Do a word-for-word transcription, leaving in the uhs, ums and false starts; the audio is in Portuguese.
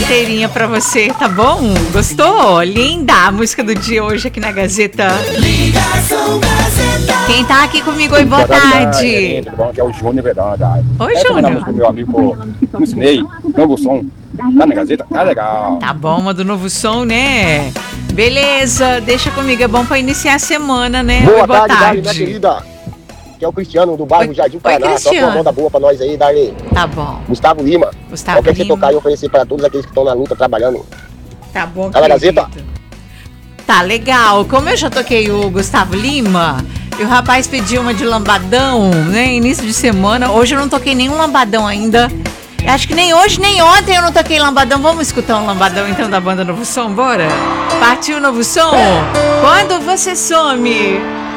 inteirinha pra você, tá bom? Gostou? Linda a música do dia hoje aqui na Gazeta. Ligação Gazeta. Quem tá aqui comigo? Oi, boa tarde. Tudo bom? Aqui é o Júnior, verdade. Oi, é, Júnior. música do meu amigo Lucinei, novo som, tá na Gazeta, tá legal. Tá bom, uma do novo som, né? Beleza, deixa comigo, é bom pra iniciar a semana, né? Boa, Oi, boa tarde, tarde. Darley, minha querida. Que é o Cristiano do bairro Oi, Jardim oi, Paraná. Só Cristiano. uma manda boa pra nós aí, Darley. Tá bom. Gustavo Lima. Gustavo Qualquer que você Lima. tocar e oferecer para todos aqueles que estão na luta, trabalhando. Tá bom, Tá na querido. Gazeta? Tá legal. Como eu já toquei o Gustavo Lima, e o rapaz pediu uma de lambadão, né? Início de semana. Hoje eu não toquei nenhum lambadão ainda. Eu acho que nem hoje, nem ontem eu não toquei lambadão. Vamos escutar um lambadão então da banda Novo Som, bora? Partiu o Novo Som? Quando você some.